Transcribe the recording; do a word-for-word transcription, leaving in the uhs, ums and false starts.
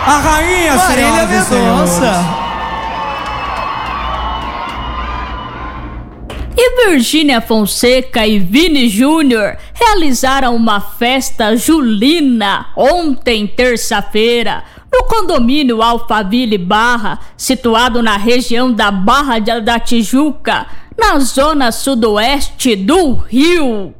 a rainha, Marília Mendonça. E Virgínia Fonseca e Vini Júnior realizaram uma festa julina ontem, terça-feira, no condomínio Alphaville Barra, situado na região da Barra da Tijuca, na zona sudoeste do Rio.